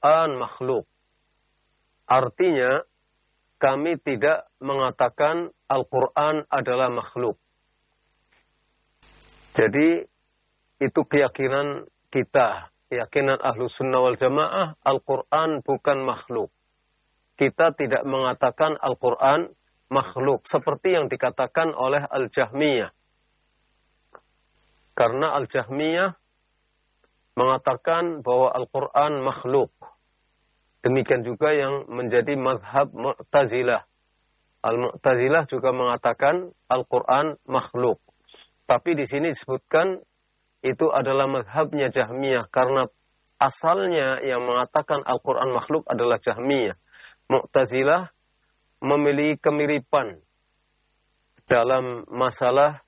Al-Quran makhluk. Artinya, kami tidak mengatakan Al-Quran adalah makhluk. Jadi, itu keyakinan kita. Keyakinan Ahlus Sunnah wal Jamaah, Al-Quran bukan makhluk. Kita tidak mengatakan Al-Quran makhluk. Seperti yang dikatakan oleh Al-Jahmiyah. Karena Al-Jahmiyah mengatakan bahwa Al-Quran makhluk. Demikian juga yang menjadi mazhab Mu'tazilah. Al-Mu'tazilah juga mengatakan Al-Quran makhluk. Tapi di sini disebutkan itu adalah mazhabnya Jahmiyah. Karena asalnya yang mengatakan Al-Quran makhluk adalah Jahmiyah. Mu'tazilah memiliki kemiripan dalam masalah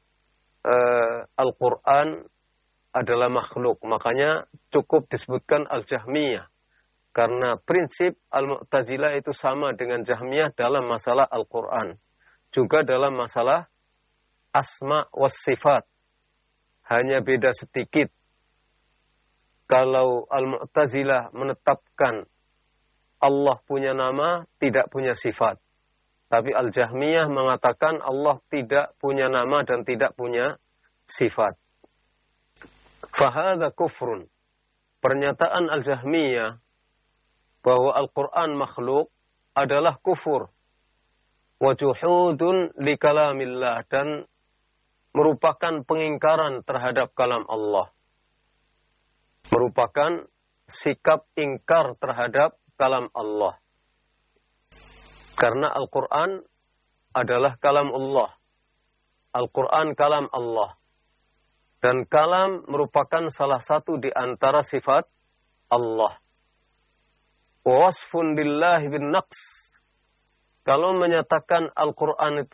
Al-Quran adalah makhluk. Makanya cukup disebutkan Al-Jahmiyah. Karena prinsip Al-Mu'tazilah itu sama dengan Jahmiyah dalam masalah Al-Quran. Juga dalam masalah asma was sifat. Hanya beda sedikit. Kalau Al-Mu'tazilah menetapkan Allah punya nama, tidak punya sifat. Tapi Al-Jahmiyah mengatakan Allah tidak punya nama dan tidak punya sifat. Fahadha kufrun. Pernyataan Al-Jahmiyah bahwa Al-Quran makhluk adalah kufur. Wajuhudun li kalamillah. Dan merupakan pengingkaran terhadap kalam Allah. Merupakan sikap ingkar terhadap kalam Allah. Karena Al-Quran adalah kalam Allah. Al-Quran kalam Allah. Dan kalam merupakan salah satu di antara sifat Allah. Wasfun lillahi bin naqs. Kalau menyatakan Al-Quran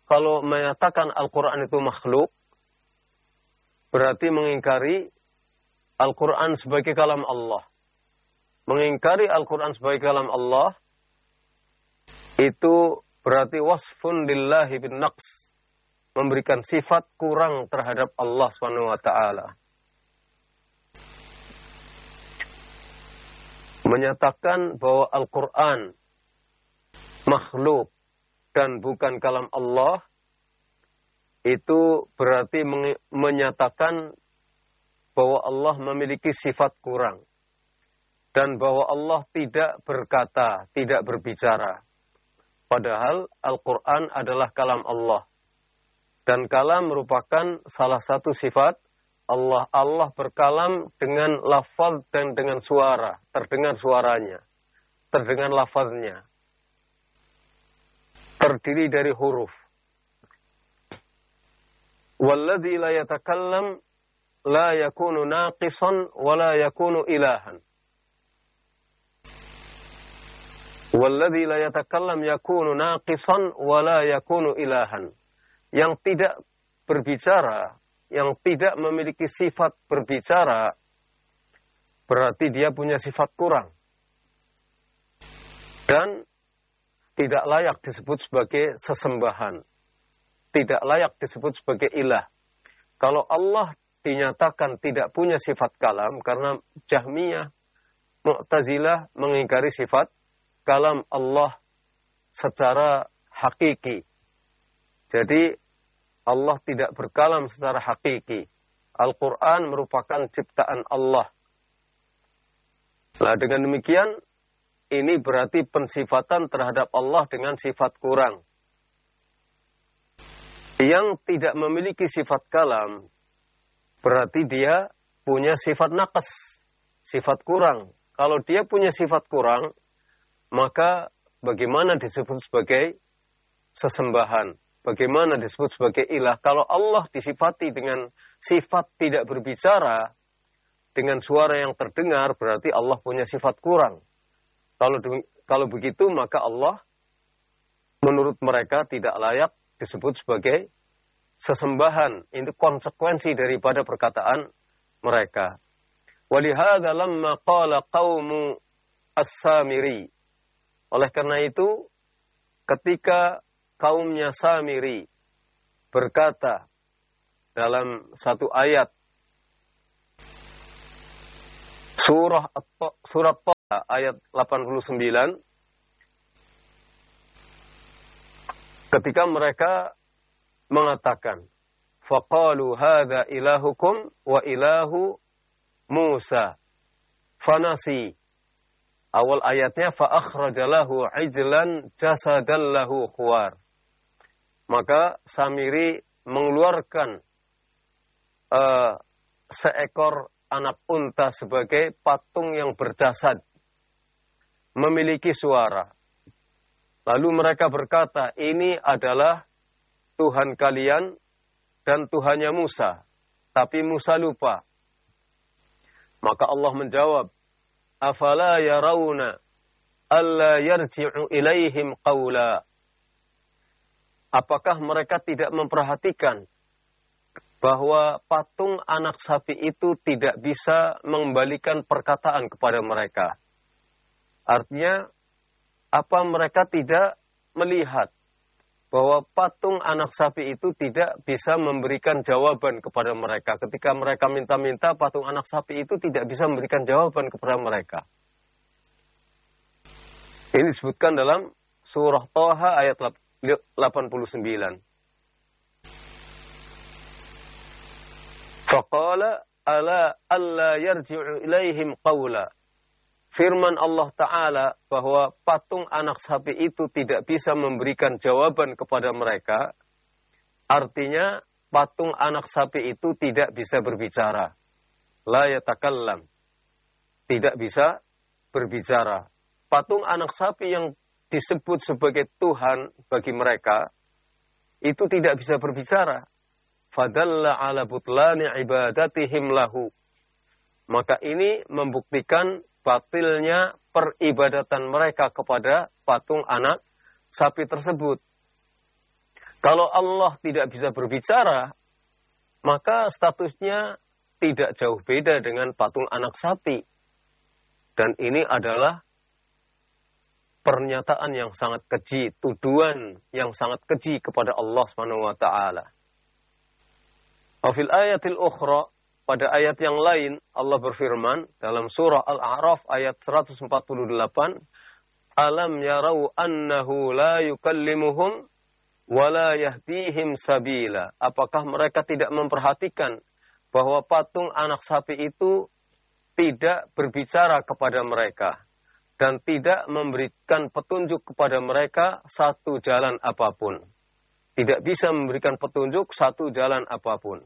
itu makhluk, berarti mengingkari Al-Quran sebagai kalam Allah. Mengingkari Al-Quran sebagai kalam Allah, itu berarti wasfun lillahi bin naqs. Memberikan sifat kurang terhadap Allah SWT. Menyatakan bahwa Al-Quran makhluk dan bukan kalam Allah, itu berarti menyatakan bahwa Allah memiliki sifat kurang. Dan bahwa Allah tidak berkata, tidak berbicara. Padahal Al-Quran adalah kalam Allah. Dan kalam merupakan salah satu sifat Allah. Allah berkalam dengan lafaz dan dengan suara. Terdengar suaranya. Terdengar lafaznya. Terdiri dari huruf. Walladzi la yatakallam la yakunu naqisan wa la yakunu ilahan. Walladzi la yatakallam yakunu naqisan wa la yakunu ilahan. Yang tidak berbicara, yang tidak memiliki sifat berbicara, berarti dia punya sifat kurang. Dan tidak layak disebut sebagai sesembahan. Tidak layak disebut sebagai ilah. Kalau Allah dinyatakan tidak punya sifat kalam, karena Jahmiyah, Mu'tazilah mengingkari sifat kalam Allah secara hakiki. Jadi Allah tidak berkalam secara hakiki. Al-Quran merupakan ciptaan Allah. Nah, dengan demikian, ini berarti pensifatan terhadap Allah dengan sifat kurang. Yang tidak memiliki sifat kalam, berarti dia punya sifat naqas, sifat kurang. Kalau dia punya sifat kurang, maka bagaimana disebut sebagai sesembahan? Bagaimana disebut sebagai ilah? Kalau Allah disifati dengan sifat tidak berbicara, dengan suara yang terdengar, berarti Allah punya sifat kurang. Kalau begitu, maka Allah menurut mereka tidak layak disebut sebagai sesembahan. Ini konsekuensi daripada perkataan mereka. Walihada lamma qala qawmu as-Samiri. Oleh karena itu, ketika kaumnya Samiri berkata dalam satu ayat Surat Thaha ayat 89, ketika mereka mengatakan, faqalu hadza ilahukum wa ilahu Musa fanasi. Awal ayatnya fa'akhrajalahu ijlan jasadallahu khuwar. Maka Samiri mengeluarkan seekor anak unta sebagai patung yang berjasad, memiliki suara. Lalu mereka berkata, ini adalah Tuhan kalian dan Tuhannya Musa. Tapi Musa lupa. Maka Allah menjawab, afala yarawna alla yarji'u ilaihim qawla. Apakah mereka tidak memperhatikan bahwa patung anak sapi itu tidak bisa mengembalikan perkataan kepada mereka? Artinya, apa mereka tidak melihat bahwa patung anak sapi itu tidak bisa memberikan jawaban kepada mereka? Ketika mereka minta-minta, patung anak sapi itu tidak bisa memberikan jawaban kepada mereka. Ini disebutkan dalam surah Thaha ayat 89. Faqala alla yarji'u ilaihim qawla. Firman Allah Ta'ala bahwa patung anak sapi itu tidak bisa memberikan jawaban kepada mereka. Artinya patung anak sapi itu tidak bisa berbicara. La yatakallam. Tidak bisa berbicara. Patung anak sapi yang disebut sebagai Tuhan bagi mereka, itu tidak bisa berbicara. Fadalla ala butlani ibadatihim lahu. Maka ini membuktikan batilnya peribadatan mereka kepada patung anak sapi tersebut. Kalau Allah tidak bisa berbicara, maka statusnya tidak jauh beda dengan patung anak sapi. Dan ini adalah pernyataan yang sangat keji, tuduhan yang sangat keji kepada Allah SWT. Wafil ayatil ukhra, pada ayat yang lain Allah berfirman dalam surah Al-A'raf ayat 148, alam yarau annahu la yukallimuhum wa la yahdihim sabila. Apakah mereka tidak memperhatikan bahwa patung anak sapi itu tidak berbicara kepada mereka dan tidak memberikan petunjuk kepada mereka satu jalan apapun. Tidak bisa memberikan petunjuk satu jalan apapun.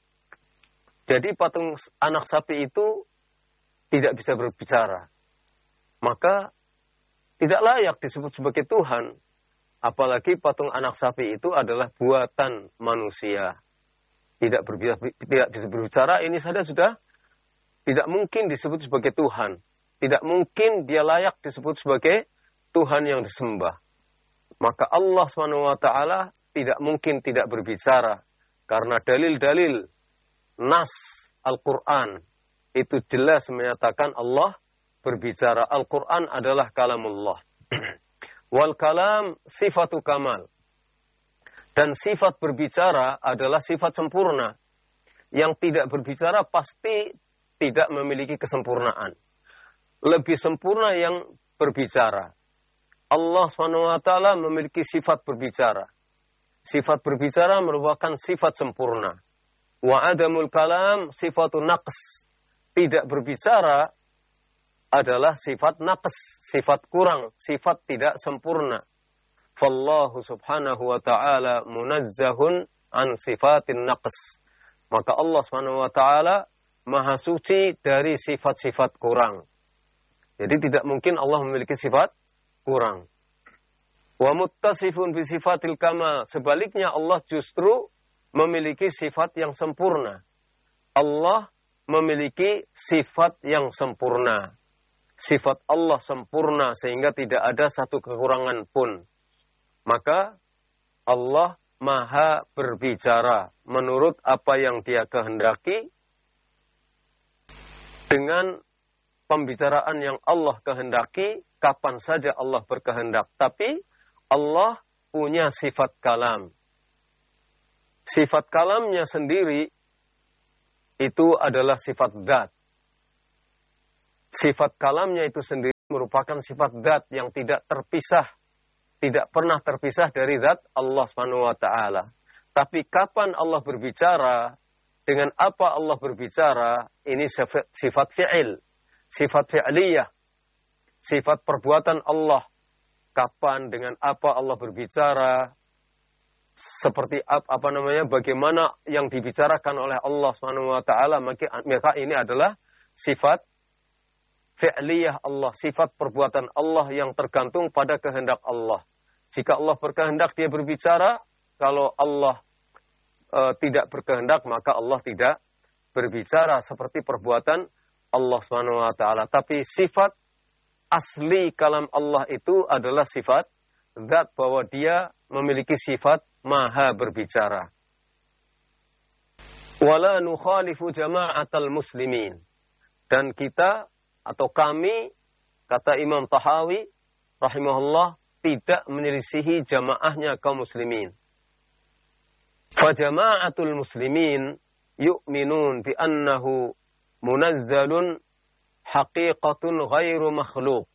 Jadi patung anak sapi itu tidak bisa berbicara. Maka tidak layak disebut sebagai Tuhan. Apalagi patung anak sapi itu adalah buatan manusia. Tidak bisa berbicara, ini saja sudah tidak mungkin disebut sebagai Tuhan. Tidak mungkin dia layak disebut sebagai Tuhan yang disembah. Maka Allah SWT tidak mungkin tidak berbicara. Karena dalil-dalil nas Al-Quran itu jelas menyatakan Allah berbicara. Al-Quran adalah kalamullah. Wal kalam sifatu kamal. Dan sifat berbicara adalah sifat sempurna. Yang tidak berbicara pasti tidak memiliki kesempurnaan. Lebih sempurna yang berbicara. Allah SWT memiliki sifat berbicara. Sifat berbicara merupakan sifat sempurna. Wa adamul kalam sifatun naqs. Tidak berbicara adalah sifat naqs, sifat kurang, sifat tidak sempurna. Fallahu subhanahu wa ta'ala munazzahun an sifatin naqs. Maka Allah subhanahu wa ta'ala maha suci dari sifat-sifat kurang. Jadi tidak mungkin Allah memiliki sifat kurang. Wa muttasifun bi sifatil kamal. Sebaliknya Allah justru memiliki sifat yang sempurna. Allah memiliki sifat yang sempurna. Sifat Allah sempurna sehingga tidak ada satu kekurangan pun. Maka Allah maha berbicara menurut apa yang Dia kehendaki dengan pembicaraan yang Allah kehendaki, kapan saja Allah berkehendak. Tapi Allah punya sifat kalam. Sifat kalamnya sendiri itu adalah sifat zat. Sifat kalamnya itu sendiri merupakan sifat zat yang tidak terpisah, tidak pernah terpisah dari zat Allah Subhanahu wa taala. Tapi kapan Allah berbicara, dengan apa Allah berbicara, ini sifat fi'il, sifat fi'liyah, sifat perbuatan Allah. Kapan, dengan apa Allah berbicara, seperti bagaimana yang dibicarakan oleh Allah Subhanahu wa taala, maka ini adalah sifat fi'liyah Allah, sifat perbuatan Allah yang tergantung pada kehendak Allah. Jika Allah berkehendak dia berbicara, kalau Allah tidak berkehendak maka Allah tidak berbicara, seperti perbuatan Allah Subhanahu wa taala. Tapi sifat asli kalam Allah itu adalah sifat zat, bahwa dia memiliki sifat maha berbicara. Wala nukhalifu jama'atal muslimin. Dan kita atau kami, kata Imam Tahawi rahimahullah, tidak menyelisihi jamaahnya kaum muslimin. Fajama'atul muslimin yu'minun bi annahu munazzalun haqiqatun ghairu makhluk.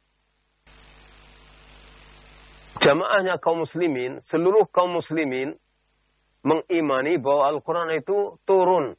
Jamaahnya kaum muslimin, seluruh kaum muslimin mengimani bahwa Al-Quran itu turun.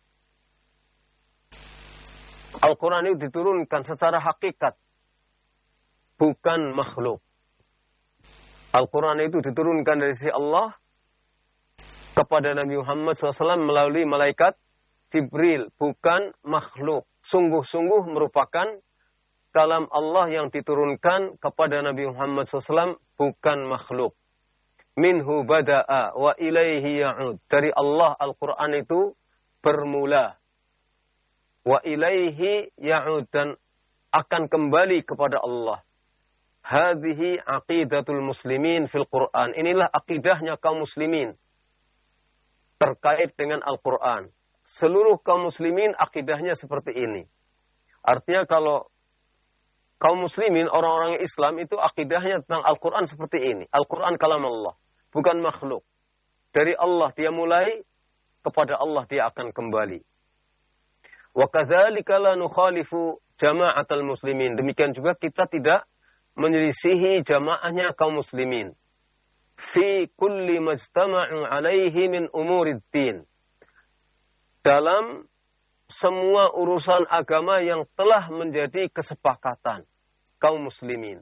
Al-Quran itu diturunkan secara hakikat, bukan makhluk. Al-Quran itu diturunkan dari sisi Allah kepada Nabi Muhammad SAW melalui malaikat Jibril, bukan makhluk. Sungguh-sungguh merupakan kalam Allah yang diturunkan kepada Nabi Muhammad SAW, bukan makhluk. Minhu bada'a wa ilaihi ya'ud. Dari Allah Al-Quran itu bermula. Wa ilaihi ya'ud, dan akan kembali kepada Allah. Hadhihi aqidatul muslimin fil Quran. Inilah akidahnya kaum muslimin terkait dengan Al-Quran. Seluruh kaum muslimin akidahnya seperti ini. Artinya kalau kaum muslimin, orang-orang Islam itu akidahnya tentang Al-Quran seperti ini. Al-Quran kalam Allah, bukan makhluk. Dari Allah dia mulai, kepada Allah dia akan kembali. Wa kadzalika la nukhalifu jama'atal muslimin. Demikian juga kita tidak menyelisihi jamaahnya kaum muslimin. Fi kulli majtama'u alaihi min umuriddin. Dalam semua urusan agama yang telah menjadi kesepakatan kaum muslimin.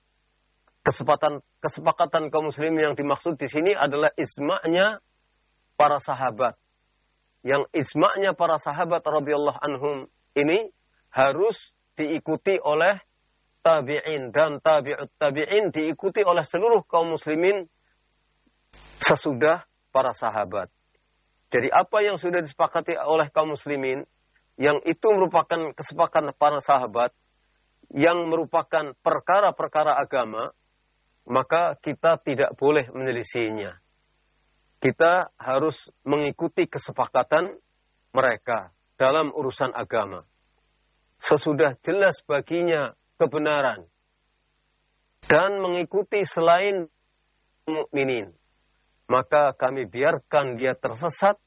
Kesepakatan kaum muslimin yang dimaksud di sini adalah ijma'nya para sahabat. Yang ijma'nya para sahabat radhiyallahu anhum ini harus diikuti oleh tabi'in, dan tabi'ut tabi'in diikuti oleh seluruh kaum muslimin sesudah para sahabat. Jadi apa yang sudah disepakati oleh kaum muslimin, yang itu merupakan kesepakatan para sahabat, yang merupakan perkara-perkara agama, maka kita tidak boleh menyelisihinya. Kita harus mengikuti kesepakatan mereka dalam urusan agama. Sesudah jelas baginya kebenaran dan mengikuti selain mukminin, maka kami biarkan dia tersesat,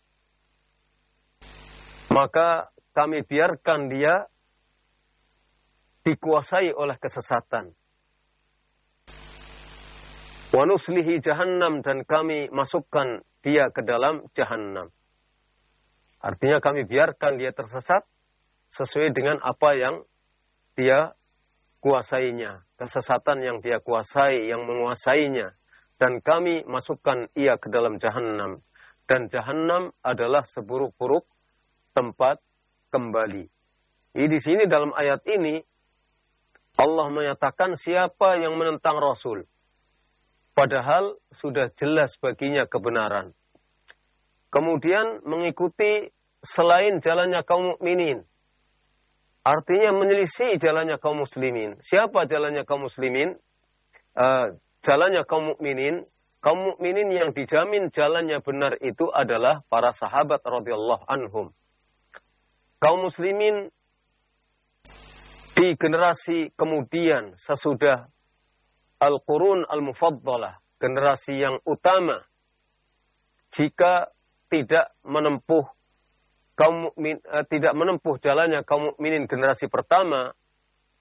maka kami biarkan dia dikuasai oleh kesesatan. Wa nuslihi jahannam, dan kami masukkan dia ke dalam jahannam. Artinya kami biarkan dia tersesat sesuai dengan apa yang dia kuasainya, kesesatan yang dia kuasai, yang menguasainya, dan kami masukkan ia ke dalam jahannam. Dan jahannam adalah seburuk-buruk tempat kembali. Jadi di sini dalam ayat ini Allah menyatakan siapa yang menentang Rasul, padahal sudah jelas baginya kebenaran. Kemudian mengikuti selain jalannya kaum mukminin. Artinya menyelisih jalannya kaum muslimin. Siapa jalannya kaum muslimin? Jalannya kaum mukminin. Kaum mukminin yang dijamin jalannya benar itu adalah para sahabat radhiyallahu anhum. Kaum muslimin di generasi kemudian sesudah Al-Qurun Al-Mufaddalah, generasi yang utama, jika tidak menempuh jalannya kaum mukminin generasi pertama,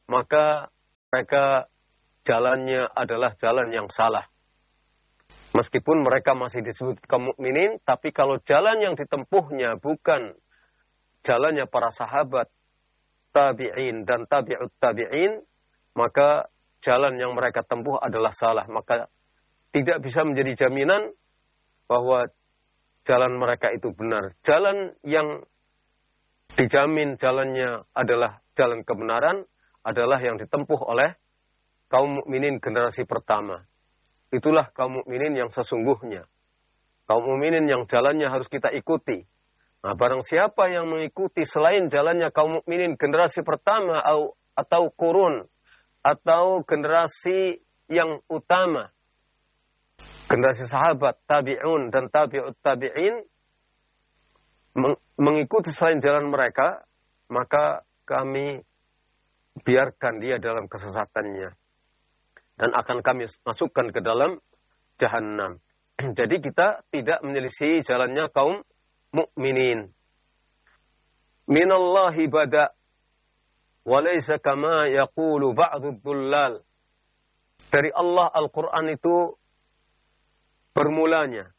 maka mereka jalannya adalah jalan yang salah. Meskipun mereka masih disebut kaum mukminin, tapi kalau jalan yang ditempuhnya bukan jalannya para sahabat, tabi'in dan tabi'ut tabi'in, maka jalan yang mereka tempuh adalah salah. Maka tidak bisa menjadi jaminan bahwa jalan mereka itu benar. Jalan yang dijamin jalannya adalah jalan kebenaran adalah yang ditempuh oleh kaum mukminin generasi pertama. Itulah kaum mukminin yang sesungguhnya. Kaum mukminin yang jalannya harus kita ikuti. Nah, barang siapa yang mengikuti selain jalannya kaum mukminin generasi pertama atau kurun atau generasi yang utama, generasi sahabat, tabi'un dan tabi'ut tabi'in, mengikuti selain jalan mereka, maka kami biarkan dia dalam kesesatannya. Dan akan kami masukkan ke dalam jahannam. Jadi kita tidak menyelisih jalannya kaum mukminin. Minallahi bada' walaysa kama yaqulu ba'dud dhullal. Dari Allah Al-Quran itu bermulanya.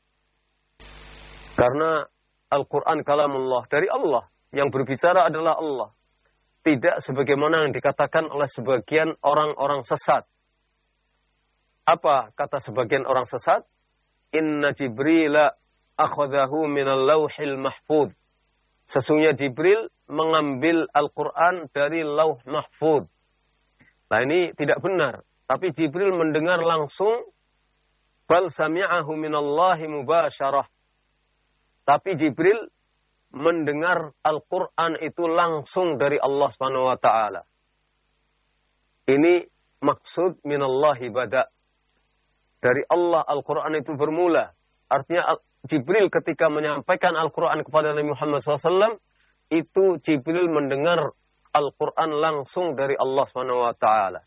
Karena Al-Quran kalamullah, dari Allah. Yang berbicara adalah Allah. Tidak sebagaimana yang dikatakan oleh sebagian orang-orang sesat. Apa kata sebagian orang sesat? Inna Jibrila akhadahu minal lawhil mahfud. Sesungguhnya Jibril mengambil Al-Quran dari lauh mahfud. Nah, ini tidak benar. Tapi Jibril mendengar langsung. Bal sami'ahu minallahi mubasyarah. Tapi Jibril mendengar Al-Quran itu langsung dari Allah Subhanahu wa Ta'ala. Ini maksud minallahi bada'. Dari Allah Al-Quran itu bermula. Artinya Jibril ketika menyampaikan Al-Quran kepada Nabi Muhammad SAW, itu Jibril mendengar Al-Quran langsung dari Allah Subhanahu wa Ta'ala.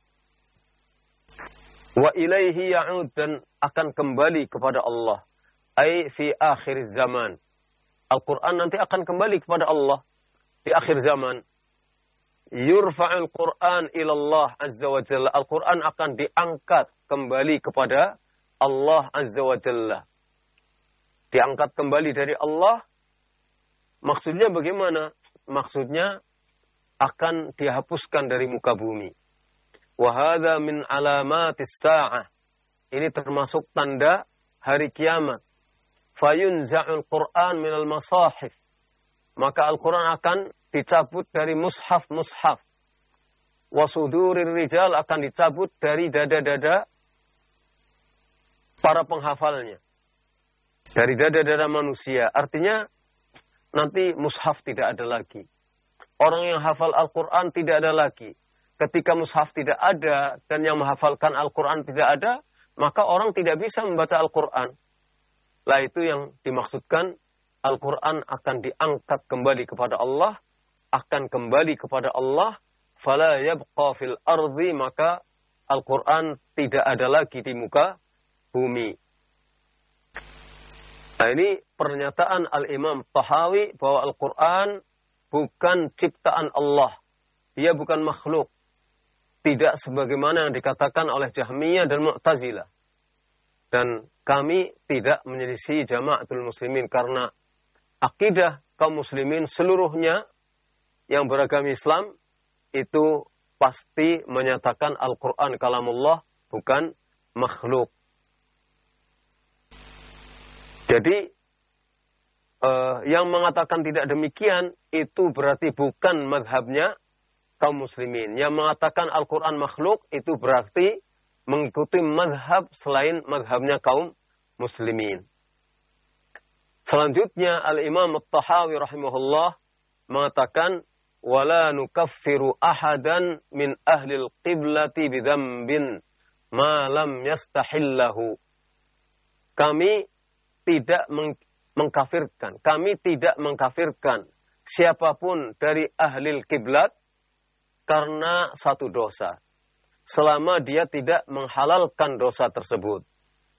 Wa ilaihi ya'ud, dan akan kembali kepada Allah. Ai fi akhir zaman. Al-Quran nanti akan kembali kepada Allah di akhir zaman. Yurfa'ul Quran ilallah azza wa jalla. Al-Quran akan diangkat kembali kepada Allah azza wa jalla. Diangkat kembali dari Allah. Maksudnya bagaimana? Maksudnya akan dihapuskan dari muka bumi. Wa hadza min alamatis sa'ah. Ini termasuk tanda hari kiamat. Fayunza'ul Qur'an minal masahif. Maka Al-Quran akan dicabut dari mushaf-mushaf. Wasudurir rijal, akan dicabut dari dada-dada para penghafalnya. Dari dada-dada manusia. Artinya nanti mushaf tidak ada lagi. Orang yang hafal Al-Quran tidak ada lagi. Ketika mushaf tidak ada dan yang menghafalkan Al-Quran tidak ada, maka orang tidak bisa membaca Al-Quran. Lah itu yang dimaksudkan, Al-Quran akan diangkat kembali kepada Allah, akan kembali kepada Allah, fala yabqa fil ardi, maka Al-Quran tidak ada lagi di muka bumi. Nah, ini pernyataan Al-Imam Tahawi bahwa Al-Quran bukan ciptaan Allah. Dia bukan makhluk. Tidak sebagaimana yang dikatakan oleh Jahmiyah dan Mu'tazilah. Dan kami tidak menyelisih jamaatul muslimin karena akidah kaum muslimin seluruhnya yang beragama Islam itu pasti menyatakan Al-Quran kalamullah, bukan makhluk. Jadi yang mengatakan tidak demikian itu berarti bukan madhabnya kaum muslimin. Yang mengatakan Al-Quran makhluk itu berarti mengikuti madhab selain madhabnya kaum muslimin. Selanjutnya Al-Imam At-Tahawi rahimahullah mengatakan wala nukaffiru ahadan min ahlil qiblati bidzambin ma lam yastahillahu. Kami tidak mengkafirkan, kami tidak mengkafirkan siapapun dari ahlil kiblat karena satu dosa, selama dia tidak menghalalkan dosa tersebut.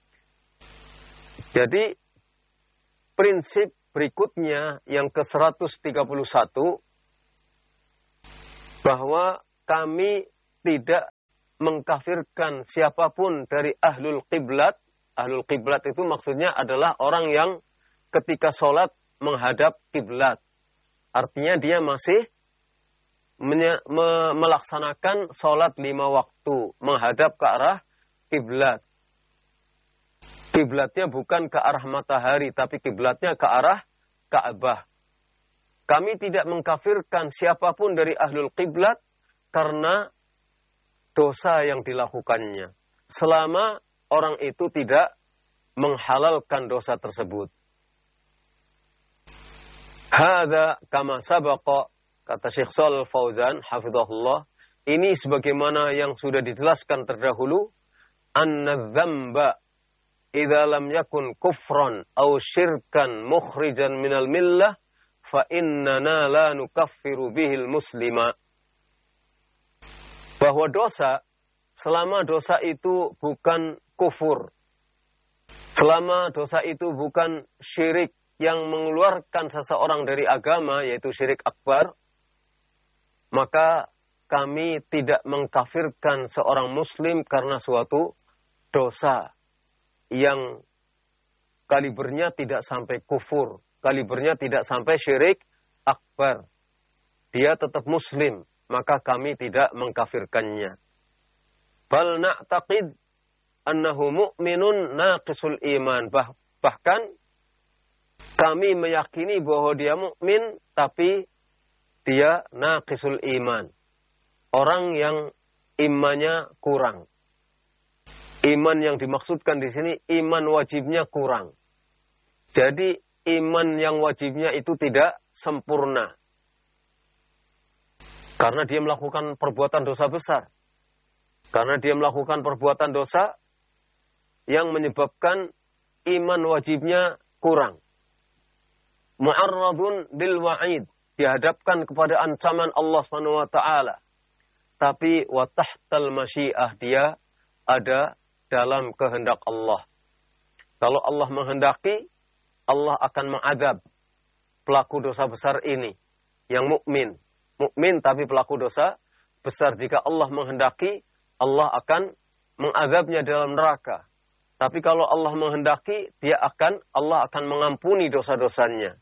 Jadi prinsip berikutnya yang ke-131 bahwa kami tidak mengkafirkan siapapun dari ahlul qiblat. Ahlul qiblat itu maksudnya adalah orang yang ketika sholat menghadap kiblat. Artinya dia masih melaksanakan sholat 5 waktu. Menghadap ke arah kiblat. Kiblatnya bukan ke arah matahari, tapi kiblatnya ke arah Ka'bah. Kami tidak mengkafirkan siapapun dari ahlul qiblat karena dosa yang dilakukannya. Selama orang itu tidak menghalalkan dosa tersebut. Hadza kama sabaqa, kata Syekh Shalal Fauzan hafizahullah, ini sebagaimana yang sudah dijelaskan terdahulu, anna dzamba idza lam yakun kufran aw syirkan mukhrijan minal millah fa innana la nukaffiru bihil muslima. Bahwa dosa, selama dosa itu bukan kufur, selama dosa itu bukan syirik yang mengeluarkan seseorang dari agama, yaitu syirik akbar, maka kami tidak mengkafirkan seorang muslim karena suatu dosa yang kalibernya tidak sampai kufur, kalibernya tidak sampai syirik akbar. Dia tetap muslim, maka kami tidak mengkafirkannya. Bal na'taqid annahu mu'minun naqisul iman. Bahkan kami meyakini bahwa dia mukmin, tapi dia naqisul iman. Orang yang imannya kurang. Iman yang dimaksudkan di sini, iman wajibnya kurang. Jadi iman yang wajibnya itu tidak sempurna. Karena dia melakukan perbuatan dosa besar. Karena dia melakukan perbuatan dosa yang menyebabkan iman wajibnya kurang. Mu'arradun bil wa'id, dihadapkan kepada ancaman Allah Subhanahu wa taala. Tapi wa tahtal masyiah, dia ada dalam kehendak Allah. Kalau Allah menghendaki, Allah akan mengadab pelaku dosa besar ini yang mukmin. Mukmin tapi pelaku dosa besar. Jika Allah menghendaki, Allah akan mengadabnya dalam neraka. Tapi kalau Allah menghendaki, Allah akan mengampuni dosa-dosanya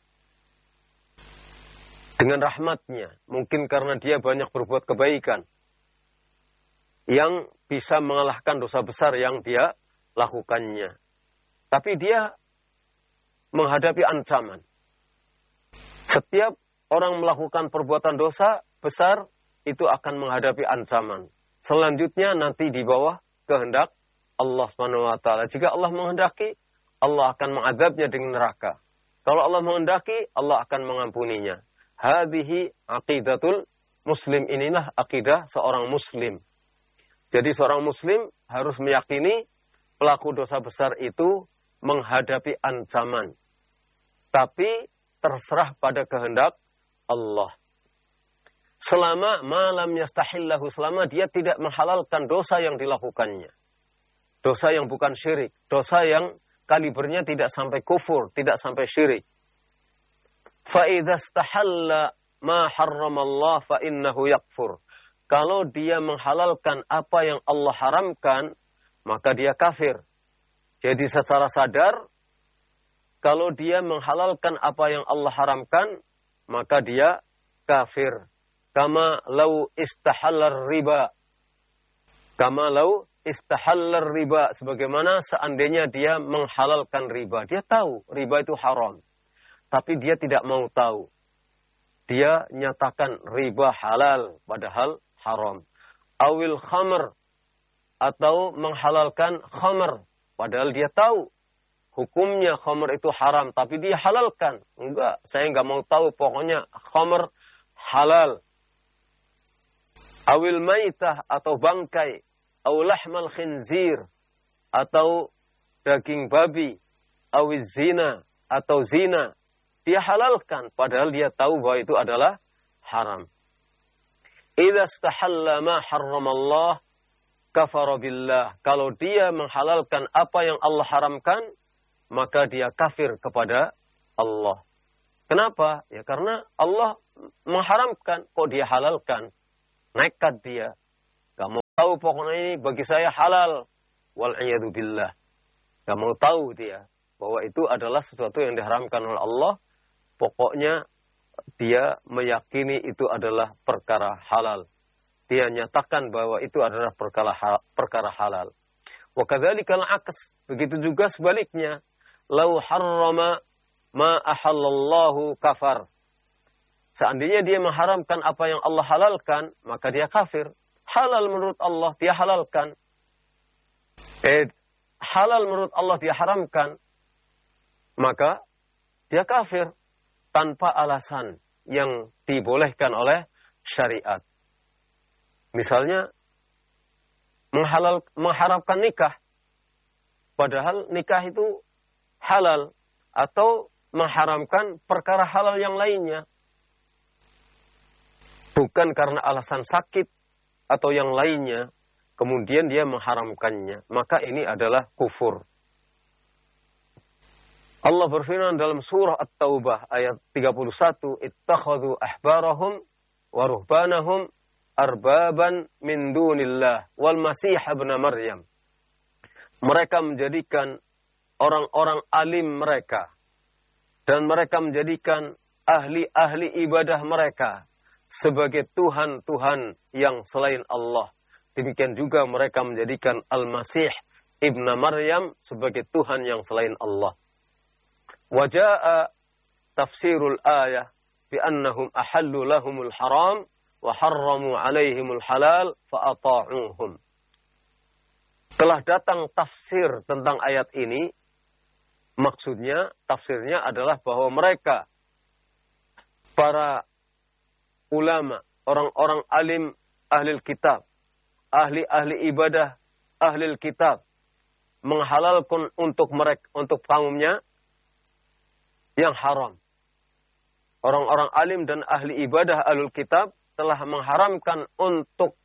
dengan rahmatnya. Mungkin karena dia banyak berbuat kebaikan yang bisa mengalahkan dosa besar yang dia lakukannya. Tapi dia menghadapi ancaman. Setiap orang melakukan perbuatan dosa besar itu akan menghadapi ancaman. Selanjutnya nanti di bawah kehendak Allah Subhanahu wa taala. Jika Allah menghendaki, Allah akan mengadabnya dengan neraka. Kalau Allah menghendaki, Allah akan mengampuninya. Hadhihi aqidatul muslim, inilah akidah seorang muslim. Jadi seorang muslim harus meyakini pelaku dosa besar itu menghadapi ancaman. Tapi terserah pada kehendak Allah. Selama malam yastahillahu, selama dia tidak menghalalkan dosa yang dilakukannya. Dosa yang bukan syirik, dosa yang kalibernya tidak sampai kufur, tidak sampai syirik. Fa idza istahalla ma harramallah fa innahu yakfur. Kalau dia menghalalkan apa yang Allah haramkan, maka dia kafir. Jadi secara sadar, kalau dia menghalalkan apa yang Allah haramkan, maka dia kafir. Kama lau istahallar riba. Kama lau istahallar riba. Sebagaimana seandainya dia menghalalkan riba. Dia tahu riba itu haram. Tapi dia tidak mau tahu. Dia nyatakan riba halal, padahal haram. Awil khamr, atau menghalalkan khamr, padahal dia tahu hukumnya khamr itu haram, tapi dia halalkan. Enggak, saya enggak mau tahu, pokoknya khamr halal. Awil maitah, atau bangkai. Aw lahmal khinzir, atau daging babi. Awil zina, atau zina. Dia halalkan, padahal dia tahu bahwa itu adalah haram. Idza istahalla ma harramallah kafara billah. Kalau dia menghalalkan apa yang Allah haramkan, maka dia kafir kepada Allah. Kenapa? Ya karena Allah mengharamkan, kok dia halalkan. nekat dia. Gak mau tahu pokoknya ini bagi saya halal. Wal'iyadu billah. Gak mau tahu dia bahwa itu adalah sesuatu yang diharamkan oleh Allah. Pokoknya dia meyakini itu adalah perkara halal. Dia nyatakan bahwa itu adalah perkara halal. Wa kadzalikal aks. Begitu juga sebaliknya. Lau harrama ma ahallallahu kafar. Seandainya dia mengharamkan apa yang Allah halalkan, maka dia kafir. Halal menurut Allah, dia halalkan. Halal menurut Allah, dia haramkan. Maka dia kafir. Tanpa alasan yang dibolehkan oleh syariat. Misalnya, mengharapkan nikah. Padahal nikah itu halal. Atau mengharamkan perkara halal yang lainnya. Bukan karena alasan sakit atau yang lainnya. Kemudian dia mengharamkannya. Maka ini adalah kufur. Allah berfirman dalam surah At-Taubah ayat 31. Ittakhadhu ahbarahum wa ruhbanahum arbaban min dunillah wal masih ibn Maryam. Mereka menjadikan orang-orang alim mereka. Dan mereka menjadikan ahli-ahli ibadah mereka sebagai Tuhan-Tuhan yang selain Allah. Demikian juga mereka menjadikan Al-Masih ibn Maryam sebagai Tuhan yang selain Allah. Waja'a tafsirul ayah bi'annahum ahallu lahumul haram wa harramu alaihimul halal fa'ata'uhum. Telah datang tafsir tentang ayat ini. Maksudnya, tafsirnya adalah bahwa mereka, para ulama, orang-orang alim, ahli kitab, ahli-ahli ibadah, ahli kitab, menghalalkan untuk mereka, untuk kaumnya, yang haram. Orang-orang alim dan ahli ibadah ahlul kitab telah mengharamkan untuk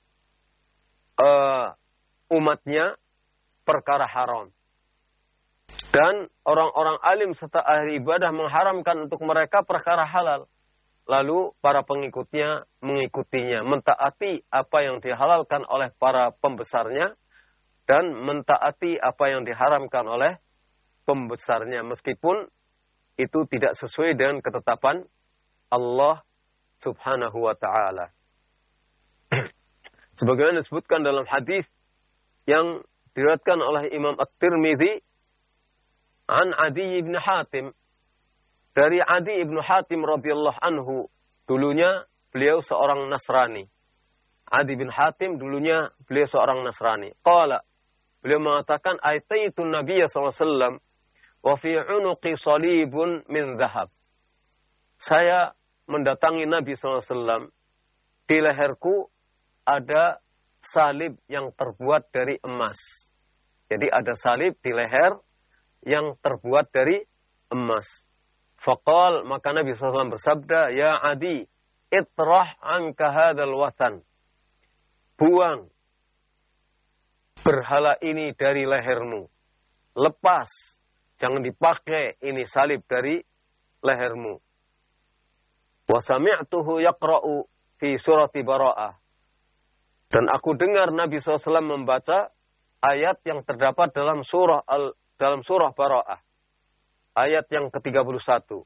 umatnya perkara haram. Dan orang-orang alim serta ahli ibadah mengharamkan untuk mereka perkara halal. Lalu para pengikutnya mengikutinya, mentaati apa yang dihalalkan oleh para pembesarnya dan mentaati apa yang diharamkan oleh pembesarnya. Meskipun itu tidak sesuai dengan ketetapan Allah subhanahu wa ta'ala. Sebagaimana disebutkan dalam hadis yang diriwayatkan oleh Imam At-Tirmidzi an Adi ibn Hatim. Dari Adi ibn Hatim radhiyallahu anhu, dulunya beliau seorang Nasrani. Adi bin Hatim dulunya beliau seorang Nasrani. Qala, beliau mengatakan, Aitaitu Nabiya SAW wa fi unuqi salibun min dhahab. Saya mendatangi Nabi SAW. Di leherku ada salib yang terbuat dari emas. Jadi ada salib di leher yang terbuat dari emas. Faqal, maka Nabi SAW bersabda, Ya Adi, itrah anka hadal wathan. Buang berhala ini dari lehermu. Lepas. Jangan dipakai ini salib dari lehermu. Wa sami'tuhu yaqra'u fi surati Bara'ah. Dan aku dengar Nabi SAW membaca ayat yang terdapat dalam surah Bara'ah. Ayat yang ke-31.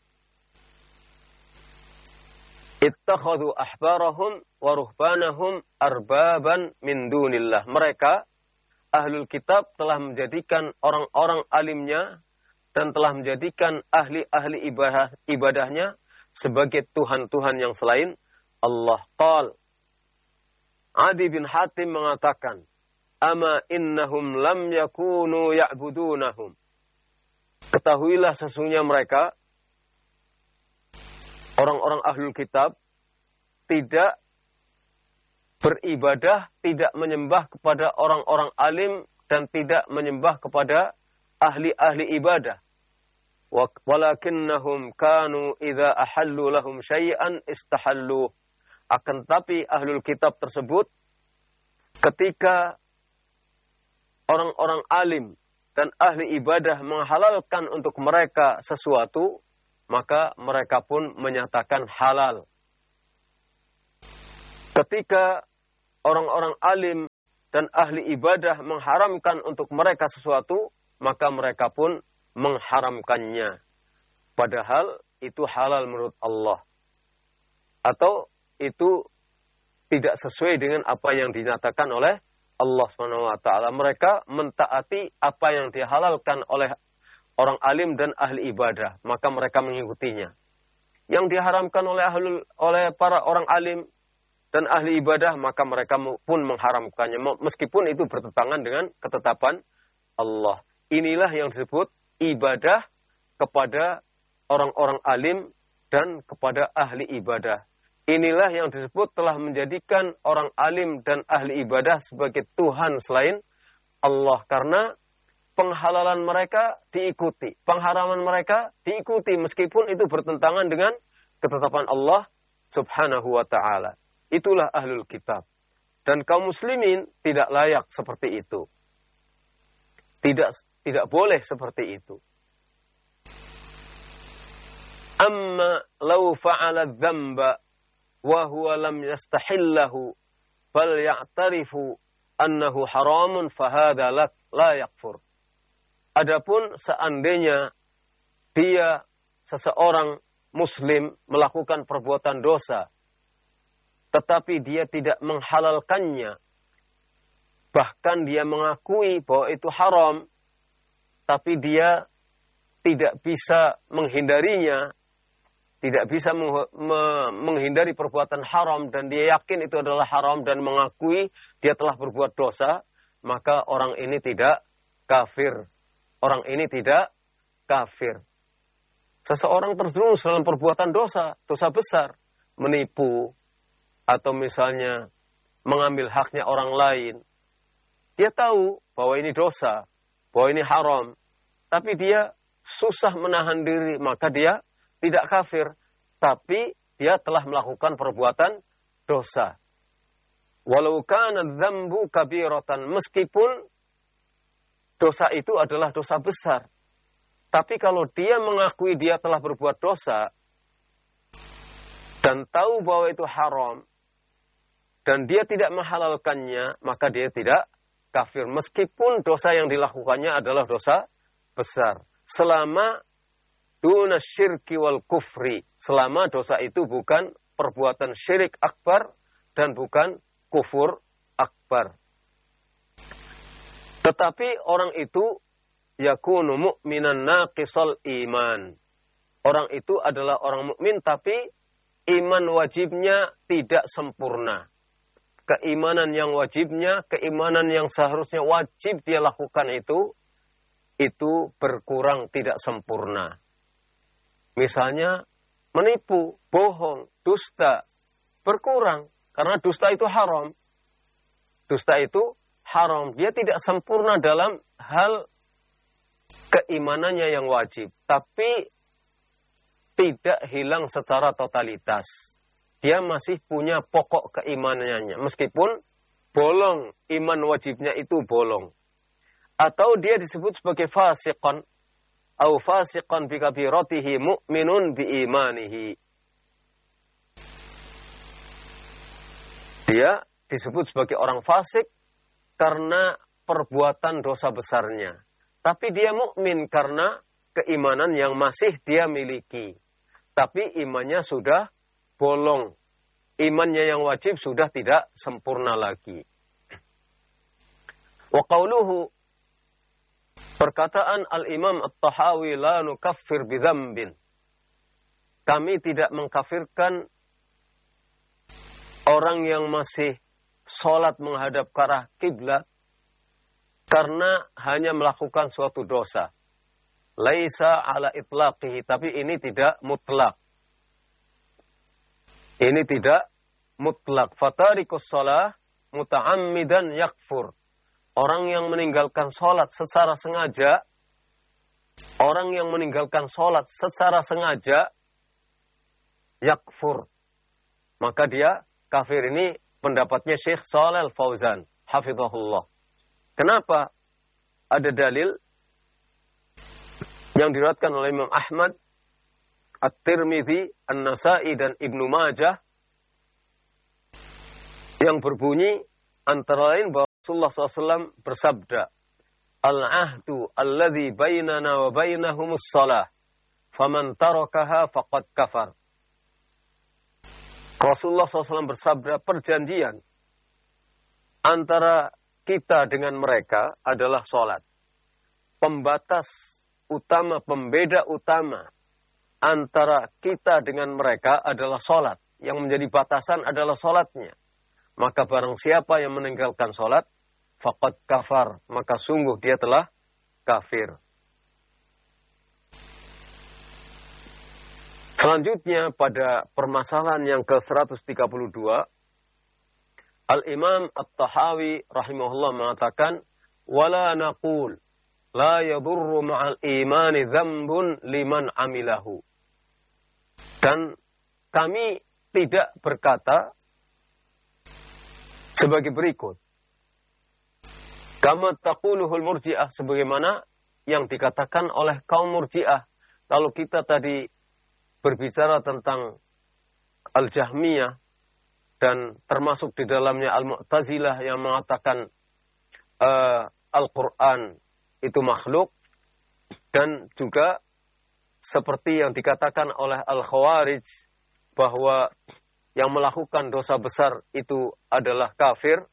Ittakhadhu ahbarahum wa ruhbanahum arbaban min dunillah. Mereka ahlul kitab telah menjadikan orang-orang alimnya dan telah menjadikan ahli-ahli ibadahnya sebagai Tuhan-Tuhan yang selain Allah. Qal, Adi bin Hatim mengatakan, Ama innahum lam yakunu ya'budunahum. Ketahuilah sesungguhnya mereka, orang-orang ahlul kitab, tidak beribadah, tidak menyembah kepada orang-orang alim dan tidak menyembah kepada ahli-ahli ibadah. Walakinnahum kanu idza ahallu lahum syai'an istahallu. Akan tapi ahlul kitab tersebut ketika orang-orang alim dan ahli ibadah menghalalkan untuk mereka sesuatu, maka mereka pun menyatakan halal. Ketika orang-orang alim dan ahli ibadah mengharamkan untuk mereka sesuatu, maka mereka pun mengharamkannya. Padahal itu halal menurut Allah. Atau itu tidak sesuai dengan apa yang dinyatakan oleh Allah SWT. Mereka mentaati apa yang dihalalkan oleh orang alim dan ahli ibadah, maka mereka mengikutinya. Yang diharamkan oleh para orang alim dan ahli ibadah, maka mereka pun mengharamkannya, meskipun itu bertentangan dengan ketetapan Allah. Inilah yang disebut ibadah kepada orang-orang alim dan kepada ahli ibadah. Inilah yang disebut telah menjadikan orang alim dan ahli ibadah sebagai Tuhan selain Allah. Karena penghalalan mereka diikuti, pengharaman mereka diikuti meskipun itu bertentangan dengan ketetapan Allah Subhanahu wa ta'ala. Itulah ahlul kitab. Dan kaum muslimin tidak layak seperti itu. Tidak boleh seperti itu. Amma law fa'ala dzamba wa huwa lam yastahillahu fal ya'tarifu annahu haramun fahadha la yakfur. Adapun seandainya dia seseorang muslim melakukan perbuatan dosa tetapi dia tidak menghalalkannya, bahkan dia mengakui bahwa itu haram tapi dia tidak bisa menghindarinya, tidak bisa menghindari perbuatan haram dan dia yakin itu adalah haram dan mengakui dia telah berbuat dosa, maka orang ini tidak kafir. Orang ini tidak kafir. Seseorang terjerumus dalam perbuatan dosa besar, menipu atau misalnya mengambil haknya orang lain. Dia tahu bahwa ini dosa, bahwa ini haram, tapi dia susah menahan diri, maka dia tidak kafir, tapi dia telah melakukan perbuatan dosa. Walau kana dzambu kabiratan, meskipun dosa itu adalah dosa besar. Tapi kalau dia mengakui dia telah berbuat dosa dan tahu bahwa itu haram dan dia tidak menghalalkannya, maka dia tidak kafir meskipun dosa yang dilakukannya adalah dosa besar. Selama duna syirki wal kufri, selama dosa itu bukan perbuatan syirik akbar dan bukan kufur akbar. Tetapi orang itu yakunu mu'minan naqisal iman. Orang itu adalah orang mukmin tapi iman wajibnya tidak sempurna. Keimanan yang wajibnya, keimanan yang seharusnya wajib dia lakukan itu berkurang, tidak sempurna. Misalnya menipu, bohong, dusta, berkurang. Karena dusta itu haram. Dusta itu haram. Dia tidak sempurna dalam hal keimanannya yang wajib. Tapi tidak hilang secara totalitas. Dia masih punya pokok keimanannya. Meskipun bolong, iman wajibnya itu bolong. Atau dia disebut sebagai fasiqan. Au fasiqan bi kabiratihi mu'minun bi imanihi. Dia disebut sebagai orang fasik karena perbuatan dosa besarnya. Tapi dia mukmin karena keimanan yang masih dia miliki. Tapi imannya sudah bolong. Imannya yang wajib sudah tidak sempurna lagi. Wa qauluhu, perkataan Al-Imam At-Tahawi, la nukaffir bidzambin. Kami tidak mengkafirkan orang yang masih sholat menghadap ke arah kiblat karena hanya melakukan suatu dosa. Laisa ala itlaqihi, tapi ini tidak mutlak. Ini tidak mutlak. Fatarikus shalah muta'ammidan yakfur. Orang yang meninggalkan sholat secara sengaja, orang yang meninggalkan sholat secara sengaja, yakfur. Maka dia kafir. Ini pendapatnya Syekh Shalih Al-Fauzan, hafizahullah. Kenapa? Ada dalil yang diriwayatkan oleh Imam Ahmad, At-Tirmidzi, An-Nasa'i dan Ibnu Majah yang berbunyi antara lain bahwa Rasulullah SAW bersabda, Al-ahdu alladhi bainana wa bainahumus salah, faman tarakaha faqad kafar. Rasulullah SAW bersabda, perjanjian antara kita dengan mereka adalah sholat. Pembatas utama, pembeda utama antara kita dengan mereka adalah sholat. Yang menjadi batasan adalah sholatnya. Maka barang siapa yang meninggalkan sholat, faqad kafar, maka sungguh dia telah kafir. Selanjutnya pada permasalahan yang ke-132, Al-Imam At-Tahawi rahimahullah mengatakan, wala naqul la yadurru ma'al imani dzambun liman amilahu. Dan kami tidak berkata sebagai berikut. Kama taquluhul murji'ah, sebagaimana yang dikatakan oleh kaum murji'ah. Kalau kita tadi berbicara tentang Al-Jahmiyah dan termasuk di dalamnya Al-Mu'tazilah yang mengatakan Al-Quran itu makhluk, dan juga seperti yang dikatakan oleh Al-Khawarij bahwa yang melakukan dosa besar itu adalah kafir,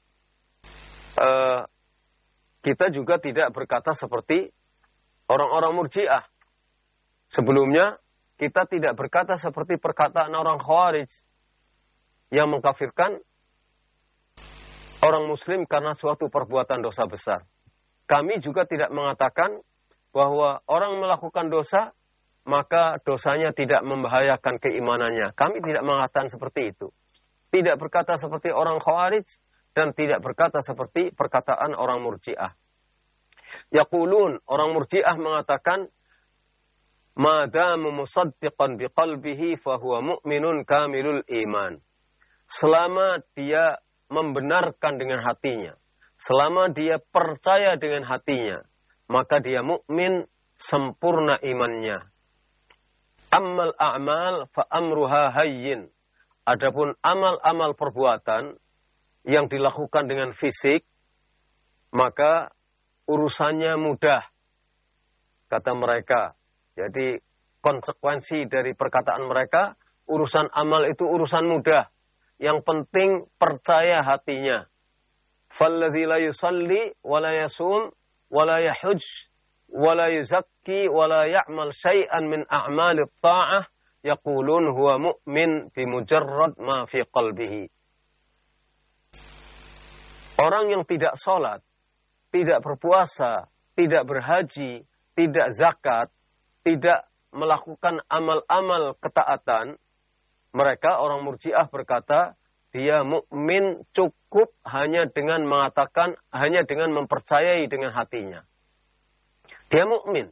kita juga tidak berkata seperti orang-orang murji'ah. Sebelumnya kita tidak berkata seperti perkataan orang Khawarij yang mengkafirkan orang muslim karena suatu perbuatan dosa besar. Kami juga tidak mengatakan bahwa orang melakukan dosa maka dosanya tidak membahayakan keimanannya. Kami tidak mengatakan seperti itu. Tidak berkata seperti orang Khawarij dan tidak berkata seperti perkataan orang Murji'ah. Yaqulun, orang Murji'ah mengatakan, madamu musaddiqan biqalbihi fahuwa mu'minun kamilul iman. Selama dia membenarkan dengan hatinya, selama dia percaya dengan hatinya, maka dia mukmin sempurna imannya. Ammal a'mal fa amruha hayyin. Adapun amal-amal perbuatan yang dilakukan dengan fisik, maka urusannya mudah, kata mereka. Jadi konsekuensi dari perkataan mereka, urusan amal itu urusan mudah. Yang penting percaya hatinya. Falladzi la yusalli wa la yasum wa la yahuj wa la yuzakki wa la ya'mal syai'an min a'malit ta'ah yaqulun huwa mu'min bimujarrad ma fi qalbihi. Orang yang tidak sholat, tidak berpuasa, tidak berhaji, tidak zakat, tidak melakukan amal-amal ketaatan, mereka orang Murji'ah berkata, dia mukmin cukup hanya dengan mengatakan, hanya dengan mempercayai dengan hatinya. Dia mukmin.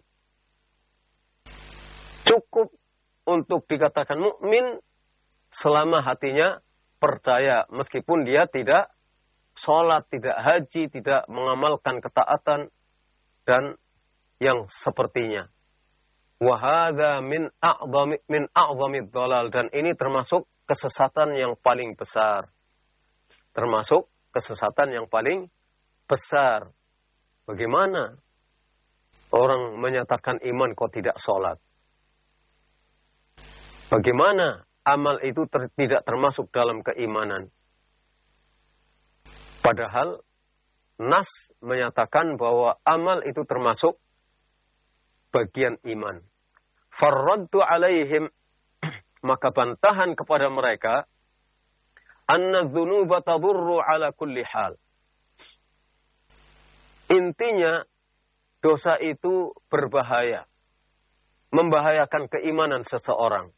Cukup untuk dikatakan mukmin selama hatinya percaya, meskipun dia tidak sholat, tidak haji, tidak mengamalkan ketaatan, dan yang sepertinya. Wahada min a'zamid dhalal, dan ini termasuk kesesatan yang paling besar. Termasuk kesesatan yang paling besar. Bagaimana orang menyatakan iman kok tidak sholat? Bagaimana amal itu tidak termasuk dalam keimanan? Padahal Nas menyatakan bahwa amal itu termasuk bagian iman. Farraddu alaihim, maka bantahan kepada mereka, anna dzunuba tadurru ala kulli hal. Intinya dosa itu berbahaya, membahayakan keimanan seseorang.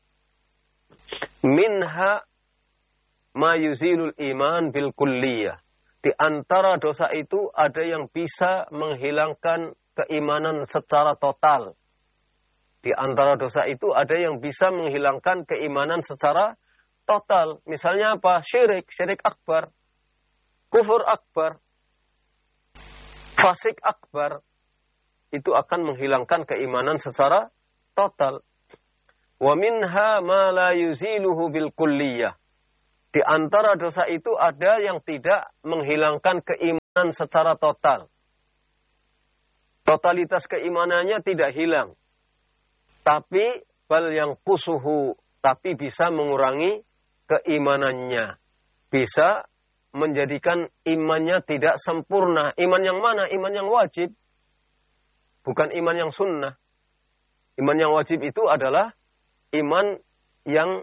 Minha ma yuzilul iman bil kulliyah. Di antara dosa itu ada yang bisa menghilangkan keimanan secara total. Di antara dosa itu ada yang bisa menghilangkan keimanan secara total. Misalnya apa? Syirik akbar, kufur akbar, fasik akbar. Itu akan menghilangkan keimanan secara total. Wa minha ma la yuziluhu bil kulliyah. Di antara dosa itu ada yang tidak menghilangkan keimanan secara total. Totalitas keimanannya tidak hilang. Tapi bal yang kusuhu, tapi bisa mengurangi keimanannya. Bisa menjadikan imannya tidak sempurna. Iman yang mana? Iman yang wajib. Bukan iman yang sunnah. Iman yang wajib itu adalah iman yang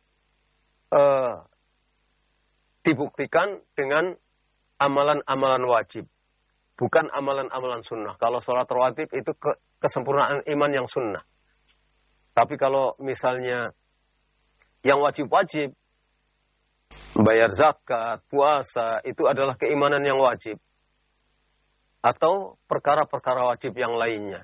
dibuktikan dengan amalan-amalan wajib. Bukan amalan-amalan sunnah. Kalau sholat rawatib itu kesempurnaan iman yang sunnah. Tapi kalau misalnya yang wajib-wajib, bayar zakat, puasa, itu adalah keimanan yang wajib. Atau perkara-perkara wajib yang lainnya.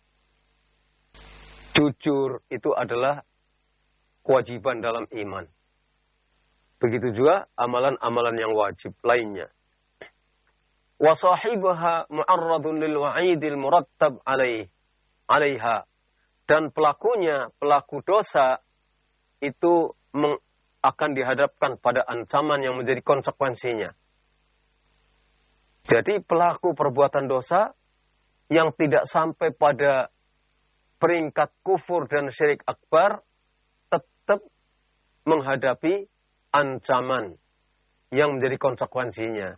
Jujur itu adalah kewajiban dalam iman. Begitu juga amalan-amalan yang wajib lainnya. Wa sahibaha mu'arradun lil wa'idil murattab alaiha. Dan pelakunya, pelaku dosa itu akan dihadapkan pada ancaman yang menjadi konsekuensinya. Jadi pelaku perbuatan dosa yang tidak sampai pada peringkat kufur dan syirik akbar tetap menghadapi ancaman yang menjadi konsekuensinya.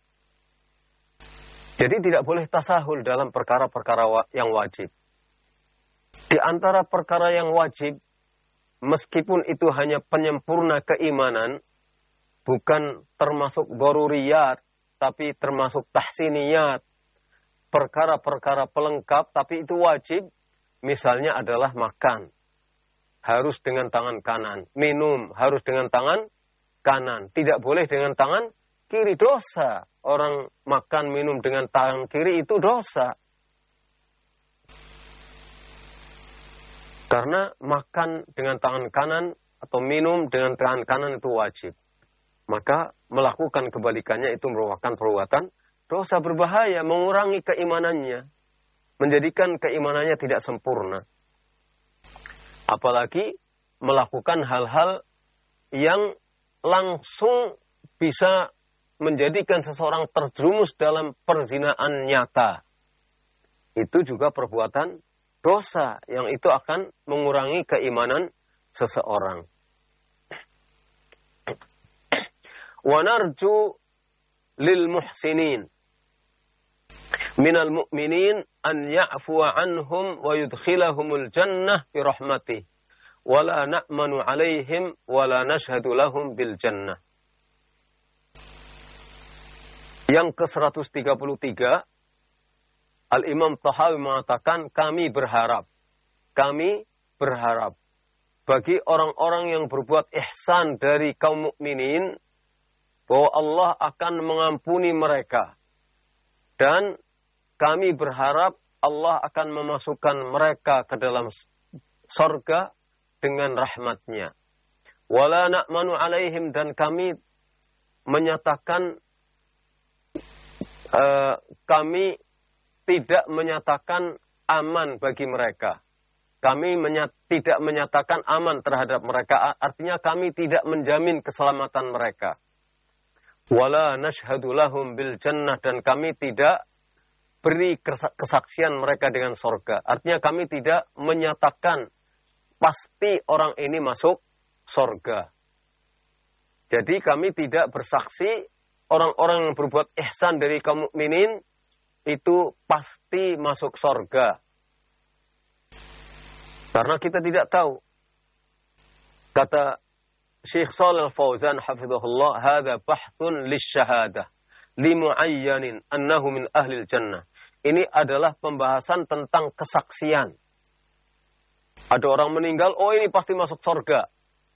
Jadi tidak boleh tasahul dalam perkara-perkara yang wajib. Di antara perkara yang wajib, meskipun itu hanya penyempurna keimanan, bukan termasuk daruriyat, tapi termasuk tahsiniyat, perkara-perkara pelengkap, tapi itu wajib, misalnya adalah makan. Harus dengan tangan kanan. Minum harus dengan tangan kanan. Tidak boleh dengan tangan kiri, dosa. Orang makan minum dengan tangan kiri itu dosa. Karena makan dengan tangan kanan atau minum dengan tangan kanan itu wajib. Maka melakukan kebalikannya itu merupakan perbuatan dosa berbahaya, mengurangi keimanannya. Menjadikan keimanannya tidak sempurna. Apalagi melakukan hal-hal yang langsung bisa menjadikan seseorang terjerumus dalam perzinaan nyata. Itu juga perbuatan dosa yang itu akan mengurangi keimanan seseorang. Wa narju lil muhsinin minal mu'minin an ya'fuwa anhum wa yudkhilahumul jannah bi rahmatih wa la na'manu alaihim wa la nashhadu lahum bil jannah. Yang ke-133, Al-Imam Tahawi mengatakan, kami berharap bagi orang-orang yang berbuat ihsan dari kaum mukminin bahwa Allah akan mengampuni mereka. Dan kami berharap Allah akan memasukkan mereka ke dalam surga dengan rahmatnya. Wala na'manu alaihim, dan kami menyatakan kami tidak menyatakan aman bagi mereka. Kami tidak menyatakan aman terhadap mereka. Artinya kami tidak menjamin keselamatan mereka. Wala nashhadu lahum bil jannah, dan kami tidak beri kesaksian mereka dengan surga. Artinya kami tidak menyatakan pasti orang ini masuk surga. Jadi kami tidak bersaksi orang-orang yang berbuat ihsan dari kaum mukminin itu pasti masuk surga. Karena kita tidak tahu. Kata Syekh Shalih Al-Fauzan hafizahullah, hadza bahthun lisyahadah limuayyanin annahu min ahlil jannah. Ini adalah pembahasan tentang kesaksian. Ada orang meninggal, oh ini pasti masuk surga.